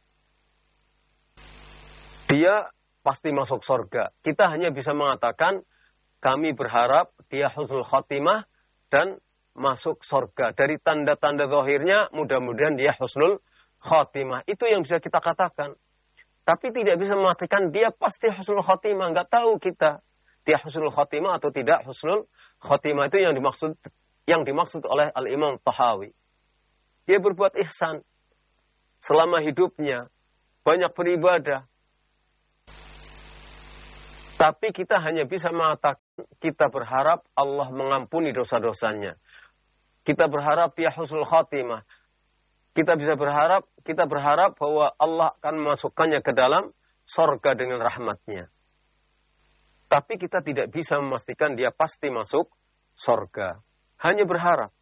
Dia pasti masuk surga. Kita hanya bisa mengatakan kami berharap dia husnul khotimah dan masuk surga. Dari tanda-tanda zahirnya mudah-mudahan dia husnul khotimah. Itu yang bisa kita katakan. Tapi tidak bisa mengatakan dia pasti husnul khotimah. Enggak tahu kita dia husnul khotimah atau tidak husnul khotimah. Itu yang dimaksud oleh Al-Imam Tahawi. Dia berbuat ihsan selama hidupnya, banyak beribadah. Tapi kita hanya bisa mengatakan, kita berharap Allah mengampuni dosa-dosanya. Kita berharap dia husnul khatimah. Kita berharap bahwa Allah akan memasukkannya ke dalam surga dengan rahmatnya. Tapi kita tidak bisa memastikan dia pasti masuk surga. Hanya berharap.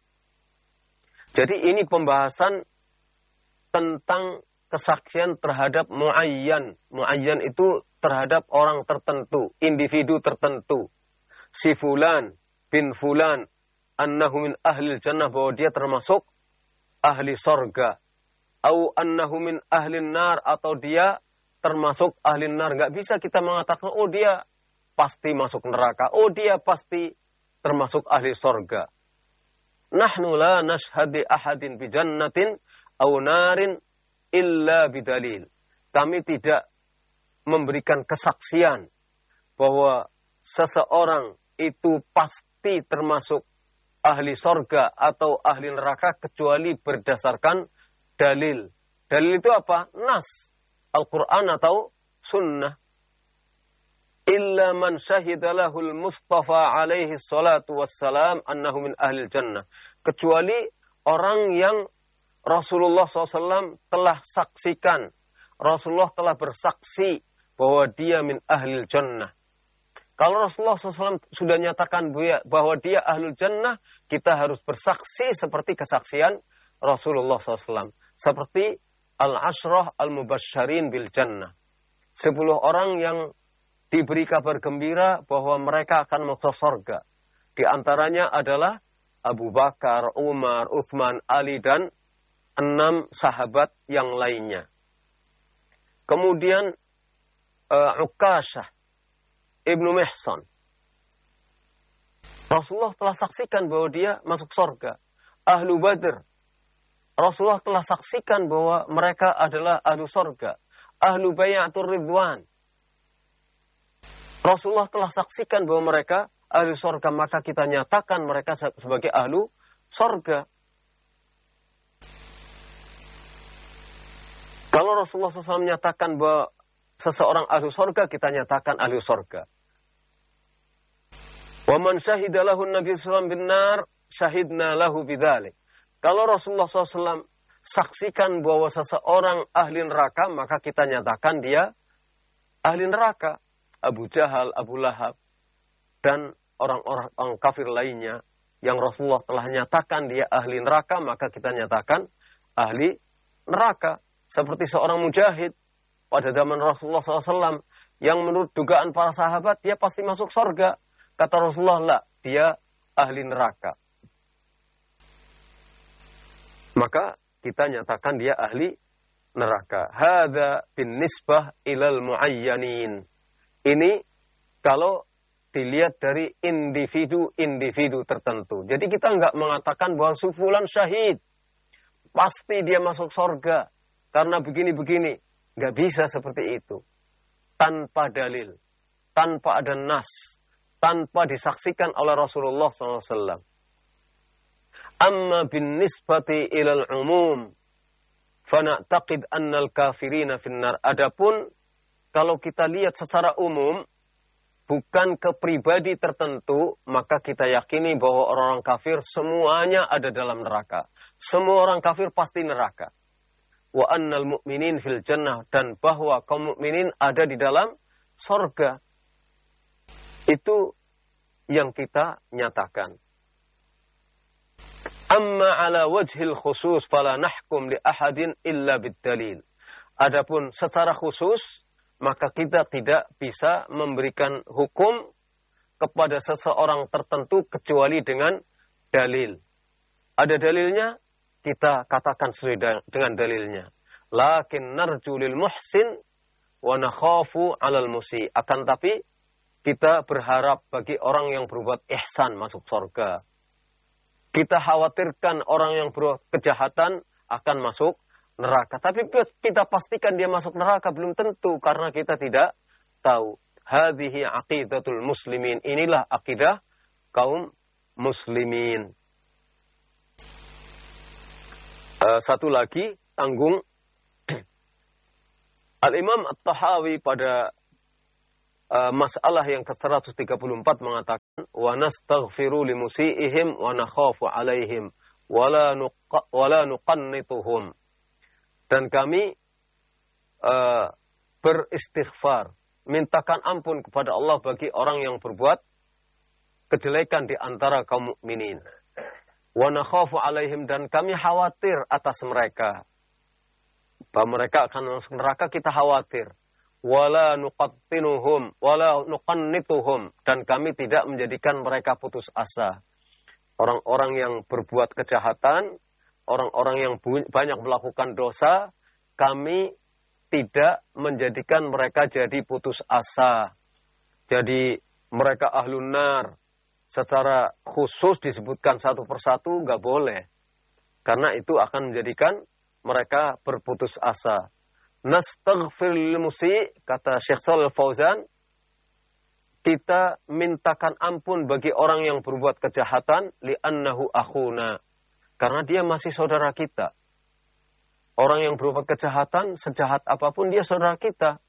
Jadi ini pembahasan tentang kesaksian terhadap muayyan. Muayyan itu terhadap orang tertentu, individu tertentu. Si fulan bin fulan annahu min ahlil jannah, bahwa dia termasuk ahli sorga. Au annahu min ahlin nar, atau dia termasuk ahli nar. Nggak bisa kita mengatakan, oh dia pasti masuk neraka, oh dia pasti termasuk ahli sorga. Nahnu la nashhadi ahadin bi jannatin au narin illa bidalil. Kami tidak memberikan kesaksian bahwa seseorang itu pasti termasuk ahli sorga atau ahli neraka kecuali berdasarkan dalil. Dalil itu apa? Nas, Al-Quran atau Sunnah. Illa man syahidalahul Mustafa alaihi salatu wassalam annahu min ahlil jannah. Kecuali orang yang Rasulullah SAW telah saksikan. Rasulullah telah bersaksi bahwa dia min ahlil jannah. Kalau Rasulullah SAW sudah nyatakan bahwa dia ahlul jannah, kita harus bersaksi seperti kesaksian Rasulullah SAW. Seperti al-ashrah al-mubasysyarin bil jannah. 10 orang yang diberi kabar gembira bahwa mereka akan masuk surga. Di antaranya adalah Abu Bakar, Umar, Uthman, Ali, dan 6 sahabat yang lainnya. Kemudian Uqashah Ibnu Mihsan. Rasulullah telah saksikan bahwa dia masuk surga. Ahlu Badr. Rasulullah telah saksikan bahwa mereka adalah ahlu surga. Ahlu Bayatul Ridwan. Rasulullah telah saksikan bahwa mereka ahlu surga, maka kita nyatakan mereka sebagai ahlu surga. Kalau Rasulullah SAW menyatakan bahwa seseorang ahlu surga, kita nyatakan ahlu surga. Wa man syahida lahu Nabi SAW bin nar, syahidna lahu bidzalik. Kalau Rasulullah SAW saksikan bahwa seseorang ahli neraka, maka kita nyatakan dia ahli neraka. Abu Jahal, Abu Lahab, dan orang-orang kafir lainnya yang Rasulullah telah nyatakan dia ahli neraka, maka kita nyatakan ahli neraka. Seperti seorang mujahid pada zaman Rasulullah SAW yang menurut dugaan para sahabat dia pasti masuk surga. Kata Rasulullah, lah, dia ahli neraka. Maka kita nyatakan dia ahli neraka. Hadza bin nisbah ilal muayyanin. Ini kalau dilihat dari individu-individu tertentu. Jadi kita nggak mengatakan bahwa sufulan syahid. Pasti dia masuk surga. Karena begini-begini. Nggak bisa seperti itu. Tanpa dalil. Tanpa ada nas. Tanpa disaksikan oleh Rasulullah SAW. Amma bin nisbati ilal umum. Fana'taqid annal kafirina finnar. Adapun kalau kita lihat secara umum, bukan ke pribadi tertentu, maka kita yakini bahwa orang-orang kafir semuanya ada dalam neraka. Semua orang kafir pasti neraka. Wa annal mu'minin fil jannah, dan bahwa kaum mukminin ada di dalam surga. Itu yang kita nyatakan. Amma ala wajhil khusus fala nahkum li ahadin illa bid-dalil. Adapun secara khusus, maka kita tidak bisa memberikan hukum kepada seseorang tertentu kecuali dengan dalil. Ada dalilnya, kita katakan sesuai dengan dalilnya. Lakin narju lil muhsin wa nakhafu 'alal musi. Akan tapi kita berharap bagi orang yang berbuat ihsan masuk surga. Kita khawatirkan orang yang berbuat kejahatan akan masuk neraka. Tapi kita pastikan dia masuk neraka belum tentu, karena kita tidak tahu. Hadhihi aqidatul muslimin. Inilah akidah kaum muslimin. Satu lagi, tanggung. Al-Imam At-Tahawi pada masalah yang ke-134 mengatakan wa nastaghfiru limusiihim wa nakhafu alaihim wala nuqannituhum. Dan kami beristighfar, mintakan ampun kepada Allah bagi orang yang berbuat kejelekan di antara kaum mukminin. Wa nakhafu alaihim, dan kami khawatir atas mereka. Bahwa mereka akan masuk neraka, kita khawatir. Wala nuqattinuhum wala nuqannituhum, dan kami tidak menjadikan mereka putus asa. Orang-orang yang berbuat kejahatan, orang-orang yang banyak melakukan dosa, kami tidak menjadikan mereka jadi putus asa. Jadi mereka ahlun nar secara khusus disebutkan satu persatu nggak boleh. Karena itu akan menjadikan mereka berputus asa. Nastaghfir lil musyi, kata Syekh Shalih Fauzan, kita mintakan ampun bagi orang yang berbuat kejahatan li'annahu akhuna, karena dia masih saudara kita. Orang yang berbuat kejahatan, sejahat apapun dia saudara kita.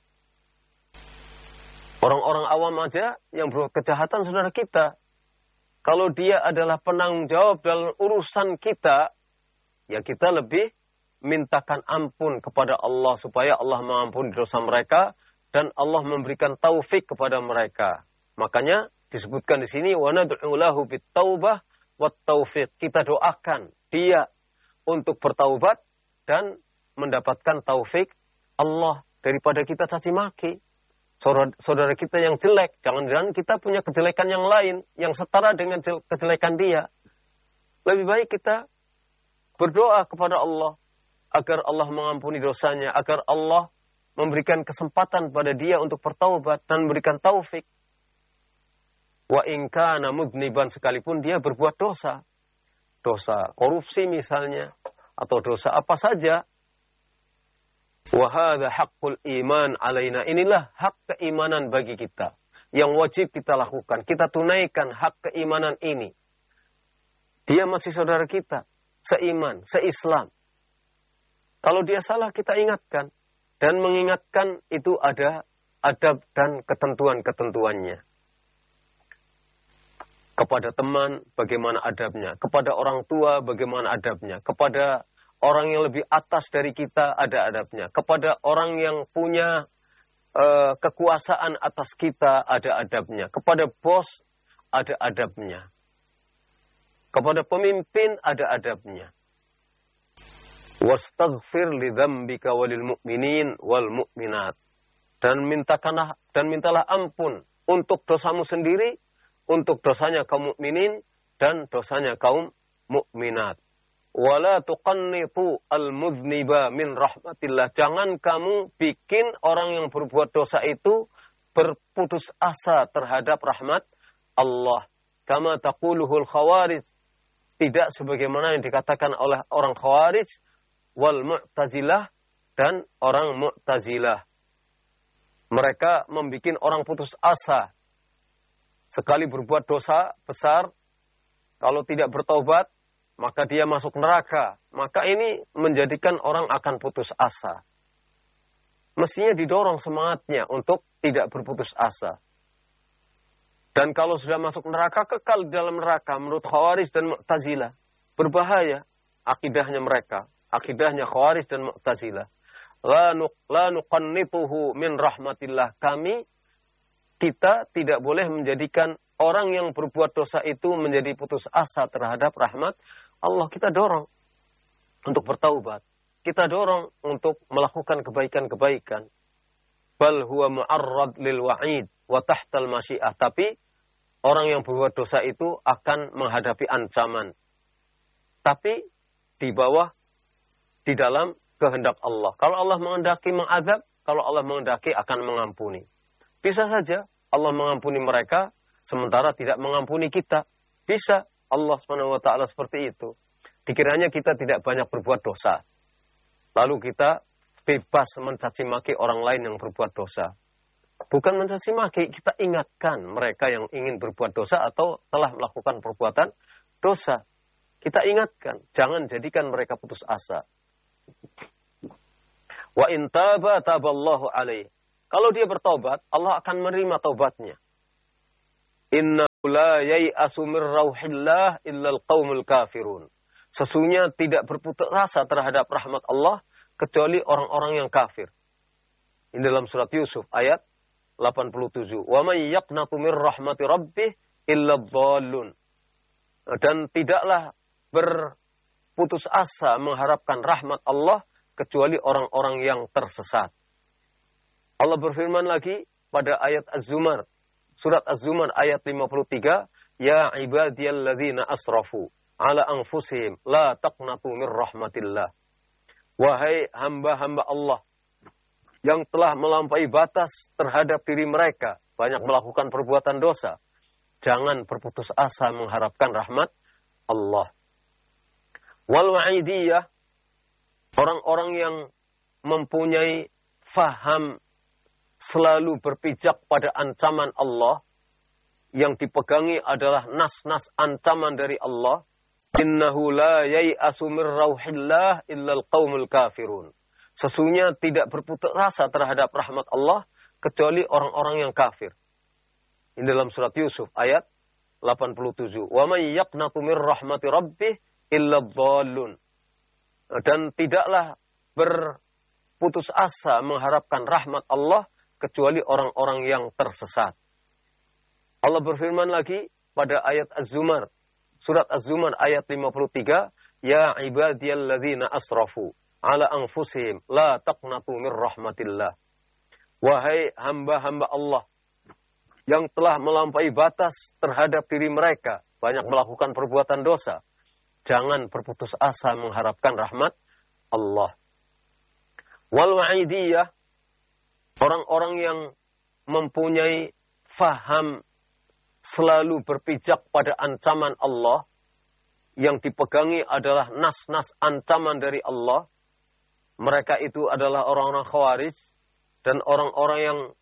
Orang-orang awam aja yang berbuat kejahatan saudara kita. Kalau dia adalah penanggung jawab dalam urusan kita, ya kita lebih mintakan ampun kepada Allah supaya Allah mengampuni dosa mereka dan Allah memberikan taufik kepada mereka. Makanya disebutkan di sini wa nad'u lahu bit-taubah wat taufiq. Kita doakan dia untuk bertaubat dan mendapatkan taufik Allah daripada kita caci maki saudara kita yang jelek. Jangan-jangan kita punya kejelekan yang lain yang setara dengan kejelekan dia. Lebih baik kita berdoa kepada Allah agar Allah mengampuni dosanya, agar Allah memberikan kesempatan pada dia untuk bertaubat dan memberikan taufik. Wa in kana mudniban, sekalipun dia berbuat dosa. Dosa korupsi misalnya, atau dosa apa saja. Wa hadza haqqul iman alaina. Inilah hak keimanan bagi kita yang wajib kita lakukan. Kita tunaikan hak keimanan ini. Dia masih saudara kita, seiman, seislam. Kalau dia salah, kita ingatkan. Dan mengingatkan itu ada adab dan ketentuan-ketentuannya. Kepada teman, bagaimana adabnya. Kepada orang tua, bagaimana adabnya. Kepada orang yang lebih atas dari kita, ada adabnya. Kepada orang yang punya kekuasaan atas kita, ada adabnya. Kepada bos, ada adabnya. Kepada pemimpin, ada adabnya. Wastaghfir li dzambika walil mu'minin wal mu'minat. Dan mintalah ampun untuk dosamu sendiri, untuk dosanya kaum mukminin dan dosanya kaum mukminat. Wala tuqannitu al-mudhniba min rahmatillah. Jangan kamu bikin orang yang berbuat dosa itu berputus asa terhadap rahmat Allah. Kama taquluhul khawarij. Tidak sebagaimana yang dikatakan oleh orang khawarij wal mu'tazilah dan orang mu'tazilah. Mereka membuat orang putus asa. Sekali berbuat dosa besar, kalau tidak bertaubat, maka dia masuk neraka. Maka ini menjadikan orang akan putus asa. Mestinya didorong semangatnya untuk tidak berputus asa. Dan kalau sudah masuk neraka, kekal di dalam neraka. Menurut Khawarij dan Mu'tazilah. Berbahaya akidahnya mereka. Akidahnya Khawarij dan Mu'tazilah. La nuqannituhu min rahmatillah. Kita tidak boleh menjadikan orang yang berbuat dosa itu menjadi putus asa terhadap rahmat Allah. Kita dorong untuk bertaubat. Kita dorong untuk melakukan kebaikan-kebaikan. Bal huwa mu'arrad lil wa'id wa tahtal masyiah. Tapi orang yang berbuat dosa itu akan menghadapi ancaman. Tapi di bawah, di dalam kehendak Allah. Kalau Allah menghendaki mengazab, kalau Allah menghendaki akan mengampuni. Bisa saja Allah mengampuni mereka, sementara tidak mengampuni kita. Bisa Allah SWT seperti itu. Dikiranya kita tidak banyak berbuat dosa. Lalu kita bebas mencaci maki orang lain yang berbuat dosa. Bukan mencaci maki, kita ingatkan mereka yang ingin berbuat dosa atau telah melakukan perbuatan dosa. Kita ingatkan, jangan jadikan mereka putus asa. Wa in taba taballahu alaih. Kalau dia bertobat, Allah akan menerima taubatnya. Innahu la yai'asu mir rauhillah illal qaumul kafirun. Sesungguhnya tidak berputus asa terhadap rahmat Allah kecuali orang-orang yang kafir. Ini dalam surat Yusuf ayat 87. Wa may yaqnatu mir rahmati rabbih illa dhallun. Dan tidaklah berputus asa mengharapkan rahmat Allah kecuali orang-orang yang tersesat. Allah berfirman lagi pada ayat Az-Zumar, surat Az-Zumar ayat 53, ya ibadiyalladzina asrafu ala anfusihim la taqnatu mir rahmatillah. Wahai hamba-hamba Allah yang telah melampaui batas terhadap diri mereka, banyak melakukan perbuatan dosa, jangan berputus asa mengharapkan rahmat Allah. Wal wa'idiyah, orang-orang yang mempunyai faham selalu berpijak pada ancaman Allah, yang dipegangi adalah nas-nas ancaman dari Allah. Innahu la yai'asu mir rauhillah illal qaumul kafirun. Sesungguhnya tidak berputus asa terhadap rahmat Allah kecuali orang-orang yang kafir. Ini dalam surat Yusuf ayat 87. Wa may yaqnatu mir rahmati rabbih illa dhallun. Dan tidaklah berputus asa mengharapkan rahmat Allah kecuali orang-orang yang tersesat. Allah berfirman lagi pada ayat Az-Zumar, surat Az-Zumar ayat 53, ya ibadiyalladzina asrafu ala anfusihim la taqnatu mir rahmatillah. Wahai hamba-hamba Allah yang telah melampaui batas terhadap diri mereka, banyak melakukan perbuatan dosa, jangan berputus asa mengharapkan rahmat Allah. Wal wa'idiyah, orang-orang yang mempunyai faham selalu berpijak pada ancaman Allah, yang dipegangi adalah nas-nas ancaman dari Allah. Mereka itu adalah orang-orang Khawarij dan orang-orang yang